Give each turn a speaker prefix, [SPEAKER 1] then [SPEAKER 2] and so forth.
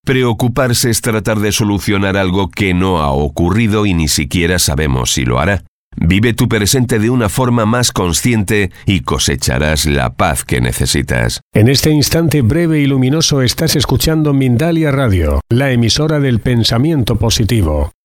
[SPEAKER 1] Preocuparse es tratar de solucionar algo que no ha ocurrido y ni siquiera sabemos si lo hará. Vive tu presente de una forma más consciente y cosecharás la paz que necesitas.
[SPEAKER 2] En este instante breve y luminoso estás escuchando Mindalia Radio, la emisora del pensamiento positivo.